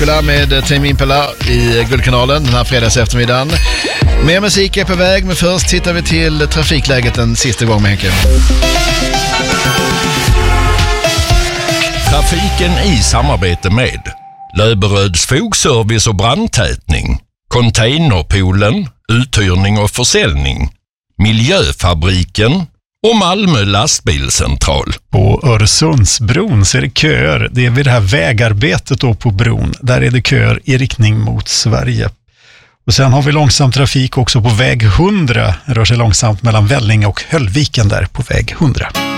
Med Tame Impala i Guldkanalen den här fredags eftermiddagen. Mer musik är på väg, men först tittar vi till trafikläget en sista gång med Henke. Trafiken i samarbete med Löberöds fogservice och brandtätning, Containerpoolen, uthyrning och försäljning, Miljöfabriken och Malmö lastbilscentral. På Öresundsbron så är det köer. Det är vid det här vägarbetet då på bron. Där är det köer i riktning mot Sverige. Och sen har vi långsam trafik också på väg 100. Det rör sig långsamt mellan Välling och Höllviken där på väg 100.